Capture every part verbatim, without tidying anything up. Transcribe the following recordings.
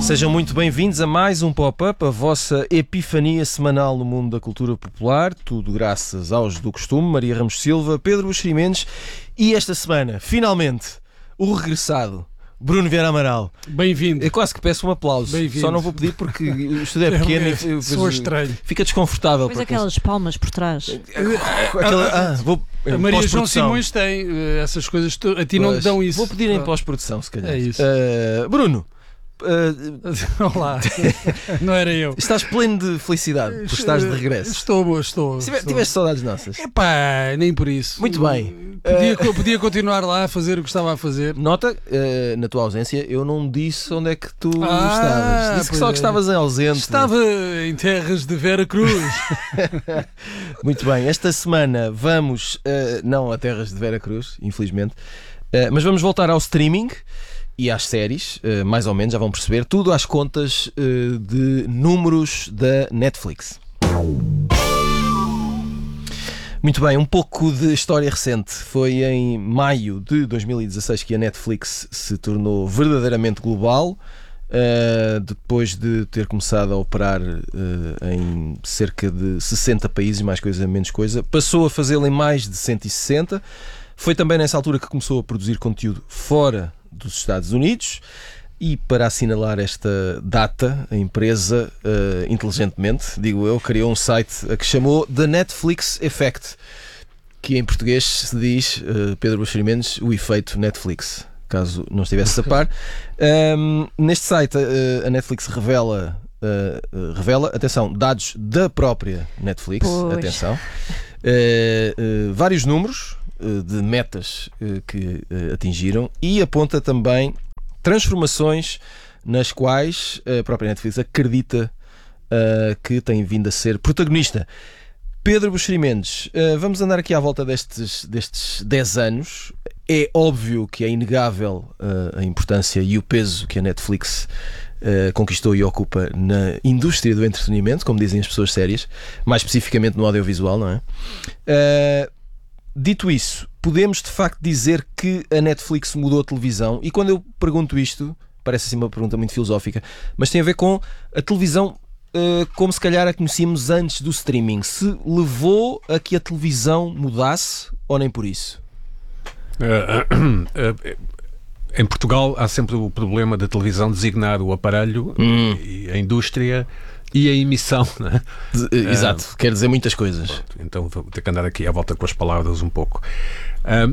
Sejam muito bem-vindos a mais um Pop-Up, a vossa epifania semanal no mundo da cultura popular, tudo graças aos do costume, Maria Ramos Silva, Pedro Buxeri Mendes e esta semana, finalmente, o regressado, Bruno Vieira Amaral. Bem-vindo. Eu quase que peço um aplauso, só não vou pedir porque o estúdio é pequeno e eu, sou estranho. Fica desconfortável. Depois aquelas palmas por trás. Aquela, ah, vou, a Maria João Simões tem essas coisas, a ti não te dão isso. Vou pedir em pós-produção, se calhar. É isso. Uh, Bruno. Uh... Olá, não era eu. Estás pleno de felicidade por estás de regresso. Estou, estou. estou. Tiveste saudades nossas? Epá, nem por isso. Muito bem. Podia, uh... podia continuar lá a fazer o que estava a fazer. Nota, uh, na tua ausência, eu não disse onde é que tu ah, estavas. Disse que só que estavas em ausente. Estava em terras de Vera Cruz. Muito bem. Esta semana vamos, uh, não a terras de Vera Cruz, infelizmente, uh, mas vamos voltar ao streaming. E às séries, mais ou menos, já vão perceber, tudo às contas de números da Netflix. Muito bem, um pouco de história recente. Foi em maio de dois mil e dezasseis que a Netflix se tornou verdadeiramente global, depois de ter começado a operar em cerca de sessenta países, mais coisa, menos coisa. Passou a fazê-lo em mais de cento e sessenta. Foi também nessa altura que começou a produzir conteúdo fora dos Estados Unidos e, para assinalar esta data, a empresa, uh, inteligentemente, digo eu, criou um site a que chamou The Netflix Effect, que em português se diz, uh, Pedro Buxeri Mendes, o efeito Netflix, caso não estivesse a par. Um, neste site uh, a Netflix revela, uh, revela, atenção, dados da própria Netflix, pois. atenção, uh, uh, vários números de metas que atingiram e aponta também transformações nas quais a própria Netflix acredita que tem vindo a ser protagonista. Pedro Buxeri Mendes, vamos andar aqui à volta destes, destes dez anos. É óbvio que é inegável a importância e o peso que a Netflix conquistou e ocupa na indústria do entretenimento, como dizem as pessoas sérias, mais especificamente no audiovisual, não é? Dito isso, podemos de facto dizer que a Netflix mudou a televisão? E quando eu pergunto isto, parece assim uma pergunta muito filosófica, mas tem a ver com a televisão uh, como se calhar a conhecíamos antes do streaming. Se levou a que a televisão mudasse ou nem por isso? Uh, uh, uh, em Portugal há sempre o problema da televisão designar o aparelho hum. e a indústria e a emissão, né? Exato, uh, quer dizer muitas coisas. Pronto, então vou ter que andar aqui à volta com as palavras um pouco. Uh,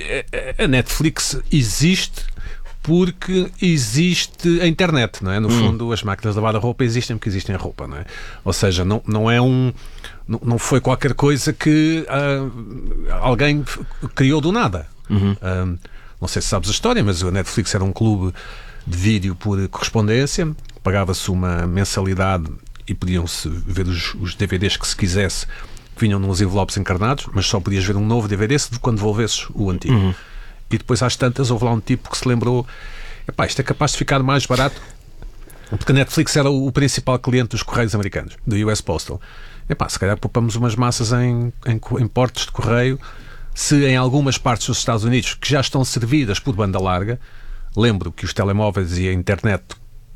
a Netflix existe porque existe a internet, não é? No hum. fundo, as máquinas de lavar a roupa existem porque existem a roupa, não é? Ou seja, não, não é um... Não, não foi qualquer coisa que uh, alguém criou do nada. Uhum. Uh, não sei se sabes a história, mas a Netflix era um clube de vídeo por correspondência. Pagava-se uma mensalidade e podiam-se ver os, os D V Ds que se quisesse, que vinham nos envelopes encarnados, mas só podias ver um novo D V D se quando devolvesses o antigo. Uhum. E depois, às tantas, houve lá um tipo que se lembrou: epá, isto é capaz de ficar mais barato, porque a Netflix era o, o principal cliente dos Correios Americanos, do U S Postal. Epá, se calhar poupamos umas massas em, em, em portos de correio, se em algumas partes dos Estados Unidos, que já estão servidas por banda larga, lembro que os telemóveis e a internet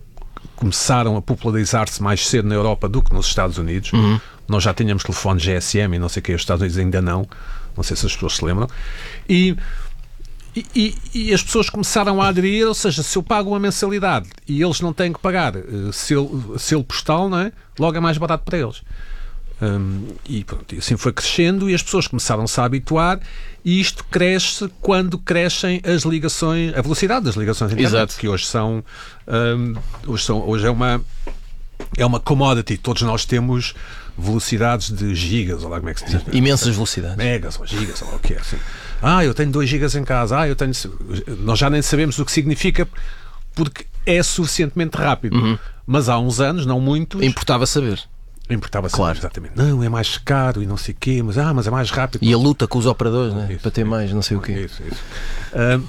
começaram a popularizar-se mais cedo na Europa do que nos Estados Unidos. Uhum. Nós já tínhamos telefones G S M e não sei o que, os Estados Unidos ainda não. Não sei se as pessoas se lembram. E, e, e, e as pessoas começaram a aderir, ou seja, se eu pago uma mensalidade e eles não têm que pagar uh, selo, selo postal, não é? Logo é mais barato para eles. Um, e, pronto, e assim foi crescendo e as pessoas começaram-se a habituar, e isto cresce quando crescem as ligações, a velocidade das ligações internet. Exato. Que hoje são, um, hoje são hoje é uma é uma commodity. Todos nós temos velocidades de gigas, ou lá como é que se diz? Imensas velocidades, megas ou gigas, ou lá o que é assim. Ah, eu tenho dois gigas em casa. Ah, eu tenho. Nós já nem sabemos o que significa, porque é suficientemente rápido. Uhum. Mas há uns anos, não muitos, importava saber. Importava claro. Exatamente. Não, é mais caro e não sei o quê, mas, ah, mas é mais rápido. E a luta com os operadores, né? Isso, para ter isso, mais, não sei o quê. Isso, isso. Um,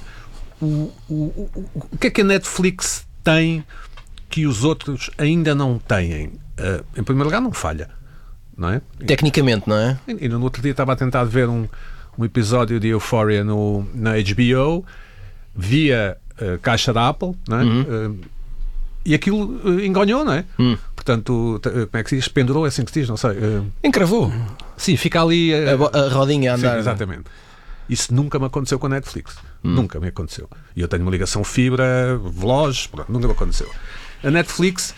o, o, o, o que é que a Netflix tem que os outros ainda não têm? Uh, em primeiro lugar, não falha, não é? Tecnicamente, não é? E, e no outro dia estava a tentar ver um, um episódio de Euphoria no, na H B O via uh, caixa da Apple, não é? Uhum. Uh, e aquilo uh, enganhou, não é? Hum. Portanto, como é que se diz? Pendurou, é assim que se diz, não sei. Uh, Encravou. Sim, fica ali... Uh, a, a rodinha a andar. Sim, exatamente. Isso nunca me aconteceu com a Netflix. Hum. Nunca me aconteceu. E eu tenho uma ligação fibra, veloz, pronto, nunca me aconteceu. A Netflix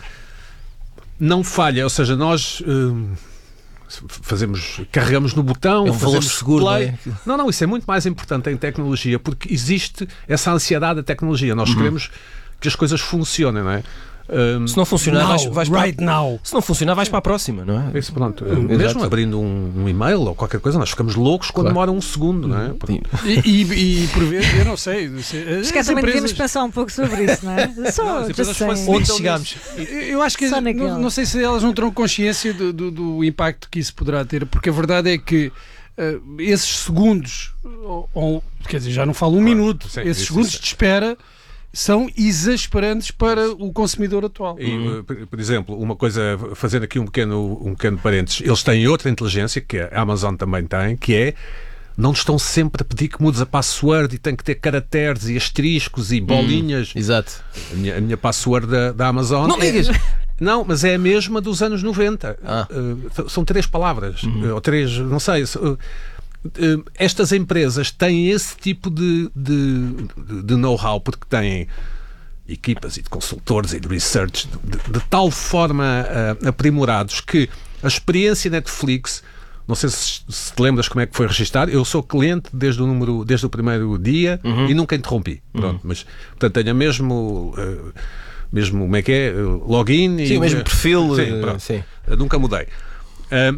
não falha, ou seja, nós uh, fazemos, carregamos no botão, é um valor fazemos seguro, play. Não é? Não, não, isso é muito mais importante em tecnologia, porque existe essa ansiedade da tecnologia. Nós uhum. queremos que as coisas funcionem, não é? Um, se não funcionar, now, vais, vais right para, now. Se não funcionar, vais para a próxima, não é? Isso, pronto. Uh, mesmo abrindo um, um e-mail ou qualquer coisa, nós ficamos loucos quando claro. demora um segundo, não é? E, e, e por vezes, eu não sei. Acho que também devemos pensar um pouco sobre isso, não é? Só, não, onde chegamos? Eu acho que não, não sei se elas não terão consciência do, do, do impacto que isso poderá ter, porque a verdade é que uh, esses segundos, ou, ou, quer dizer, já não falo um claro, minuto, sim, esses isso, segundos isso. de espera são exasperantes para o consumidor atual. E, por, por exemplo, uma coisa, fazendo aqui um pequeno, um pequeno parênteses, eles têm outra inteligência, que a Amazon também tem, que é, não estão sempre a pedir que mudes a password e tem que ter caracteres e asteriscos e bolinhas. Hum, exato. A minha, a minha password da, da Amazon... Não digas! É, não, mas é a mesma dos anos noventa. Ah. Uh, são três palavras, uhum. ou três, não sei... Uh, Uh, estas empresas têm esse tipo de, de, de know-how porque têm equipas e de consultores e de research de, de, de tal forma uh, aprimorados que a experiência Netflix, não sei se, se te lembras como é que foi registado, eu sou cliente desde o, número, desde o primeiro dia uhum. e nunca interrompi. Pronto, uhum. Mas, portanto, tenho a mesmo... Uh, mesmo, como é que é? Login sim, e... o mesmo perfil. Sim, pronto. Sim. Uh, nunca mudei. Uh,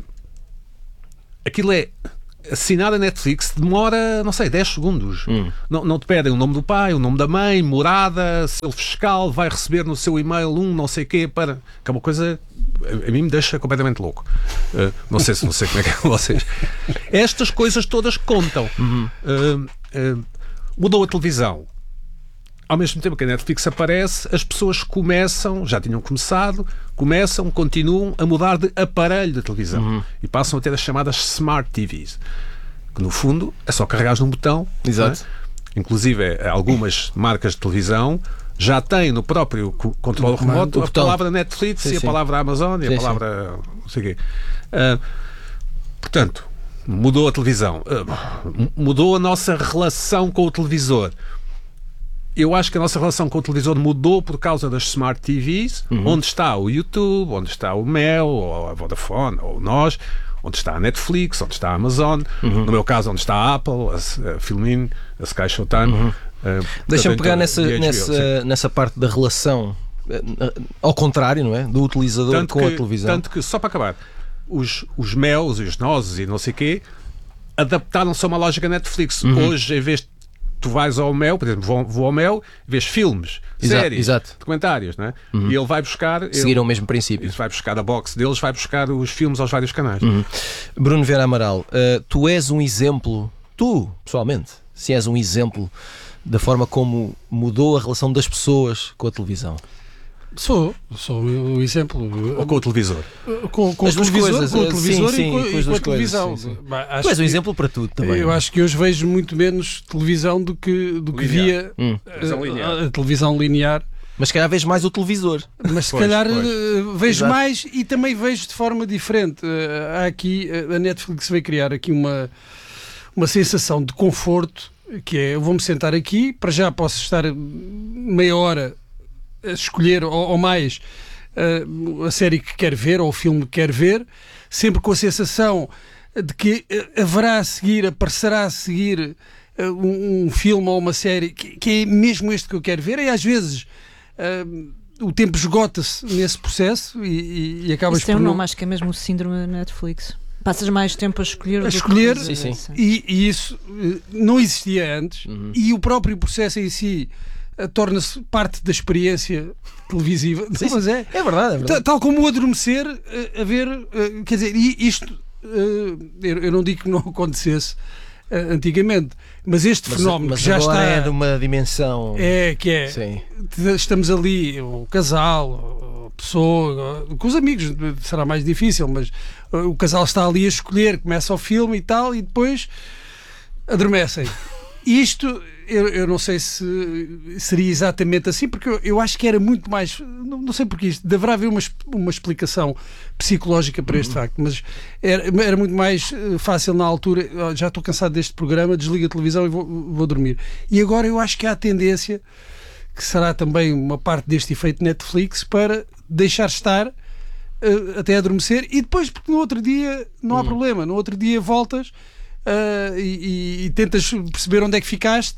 aquilo é... Assinar a Netflix demora, não sei, dez segundos. Hum. Não, não te pedem o nome do pai, o nome da mãe, morada, selo fiscal, vai receber no seu e-mail um não sei o quê, para... que é uma coisa, a, a mim me deixa completamente louco. Uh, não sei se não sei como é que é com vocês. Estas coisas todas contam. Uhum. Uh, uh, mudou a televisão. Ao mesmo tempo que a Netflix aparece, as pessoas começam, já tinham começado, começam, continuam a mudar de aparelho de televisão uhum. e passam a ter as chamadas Smart T Vs, que no fundo é só carregares num botão. Exato. É? Inclusive algumas marcas de televisão já têm no próprio controle remoto a palavra Netflix sim, e a sim. palavra Amazon e sim, a palavra não sei o quê. Uh, portanto, mudou a televisão, uh, mudou a nossa relação com o televisor. Eu acho que a nossa relação com o televisor mudou por causa das Smart T Vs, uhum. onde está o YouTube, onde está o Mel, ou a Vodafone, ou nós, onde está a Netflix, onde está a Amazon, uhum. no meu caso, onde está a Apple, a, a Filmin, a Sky Showtime. Uhum. Uh, Deixa-me pegar nessa, nessa, nessa parte da relação, ao contrário, não é? Do utilizador tanto com que, a televisão. Tanto que, só para acabar, os, os Mels e os Nozes e não sei o quê adaptaram-se a uma lógica Netflix. Uhum. Hoje, em vez de tu vais ao Mel, por exemplo, vou, vou ao Mel, vês filmes, exato, séries, exato. documentários, não é? Uhum. E ele vai buscar... Seguiram ele, o mesmo princípio. Vai buscar a box deles, vai buscar os filmes aos vários canais. Uhum. Bruno Vieira Amaral, uh, tu és um exemplo, tu, pessoalmente, se és um exemplo da forma como mudou a relação das pessoas com a televisão. Sou, sou o exemplo. Ou com o televisor? Com, com as o televisor, coisas, com o televisor sim, sim, e com, com, e com a televisão. Coisas, sim, sim. Bah, tu és um exemplo para tudo também. Eu acho que hoje vejo muito menos televisão do que, do que via hum. a, a televisão linear. Mas se calhar vejo mais o televisor. Mas se pois, calhar pois. vejo Exato. mais e também vejo de forma diferente. Há aqui, a Netflix veio criar aqui uma, uma sensação de conforto, que é, eu vou-me sentar aqui, para já posso estar meia hora a escolher ou, ou mais uh, a série que quer ver ou o filme que quer ver, sempre com a sensação de que uh, haverá a seguir, aparecerá a seguir uh, um, um filme ou uma série que, que é mesmo este que eu quero ver, e às vezes uh, o tempo esgota-se nesse processo e, e, e acabas Isso tem por um não... nome, acho que é mesmo o síndrome Netflix. Passas mais tempo a escolher a escolher do que sim, sim. E, e isso uh, não existia antes uhum. e o próprio processo em si torna-se parte da experiência televisiva. Sim, mas é, é verdade, é verdade. Tal como o adormecer, a ver, quer dizer, isto eu não digo que não acontecesse antigamente, mas este mas, fenómeno mas que já está é de uma dimensão é que é sim. Estamos ali, o casal, a pessoa, com os amigos será mais difícil, mas o casal está ali a escolher, começa o filme e tal, e depois adormecem. Isto, eu, eu não sei se seria exatamente assim, porque eu, eu acho que era muito mais, não, não sei porque isto, deverá haver uma, uma explicação psicológica para este uhum. facto, mas era, era muito mais fácil na altura, já estou cansado deste programa, desligo a televisão e vou, vou dormir. E agora eu acho que há a tendência, que será também uma parte deste efeito Netflix, para deixar estar uh, até adormecer, e depois, porque no outro dia não há uhum. problema, no outro dia voltas Uh, e, e, e tentas perceber onde é que ficaste,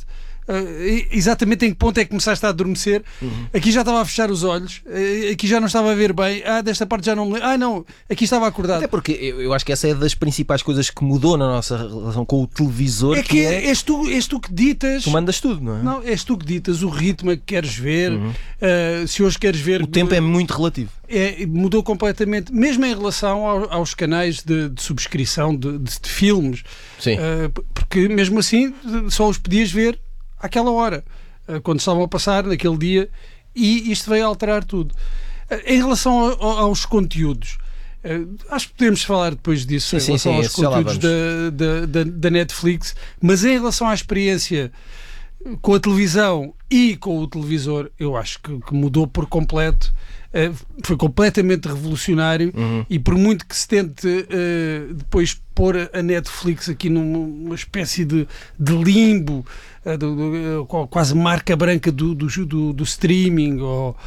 uh, exatamente em que ponto é que começaste a adormecer. Uhum. Aqui já estava a fechar os olhos, uh, aqui já não estava a ver bem, ah, desta parte já não me lembro, ah não, aqui estava acordado. Até porque eu, eu acho que essa é das principais coisas que mudou na nossa relação com o televisor. É que, que é... és, tu, és tu que ditas. Tu mandas tudo, não é? Não, és tu que ditas o ritmo que queres ver, uhum. uh, se hoje queres ver. O tempo é muito relativo. É, mudou completamente, mesmo em relação ao, aos canais de, de subscrição de, de, de filmes. Sim. Uh, porque mesmo assim só os podias ver àquela hora, uh, quando estavam a passar naquele dia, e isto veio alterar tudo. Uh, em relação ao, aos conteúdos, uh, acho que podemos falar depois disso, sim, em relação sim, aos sim, conteúdos da, da, da, da Netflix, mas em relação à experiência com a televisão e com o televisor, eu acho que, que mudou por completo. Uh, foi completamente revolucionário. Uhum. E por muito que se tente uh, depois pôr a Netflix aqui numa espécie de, de limbo, uh, do, do, uh, quase marca branca do, do, do, do streaming, ou,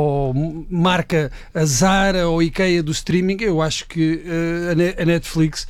ou marca a Zara ou IKEA do streaming, eu acho que uh, a Netflix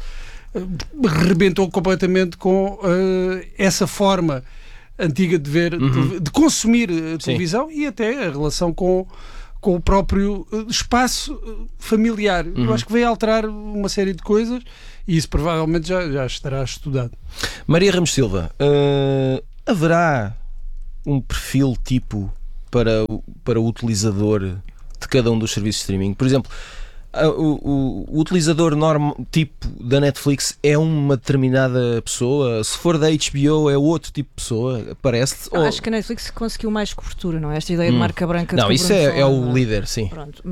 uh, rebentou completamente com uh, essa forma antiga de ver, uhum. de consumir a televisão. Sim. E até a relação com com o próprio espaço familiar. Uhum. Eu acho que veio alterar uma série de coisas, e isso provavelmente já, já estará estudado. Maria Ramos Silva, uh, haverá um perfil tipo para, para o utilizador de cada um dos serviços de streaming? Por exemplo, o, o, o utilizador normal, tipo da Netflix, é uma determinada pessoa? Se for da H B O é outro tipo de pessoa? Parece? Não, ou... Acho que a Netflix conseguiu mais cobertura, não é? Esta ideia hum. de marca branca. Não, de isso é, é o líder, sim. Pronto.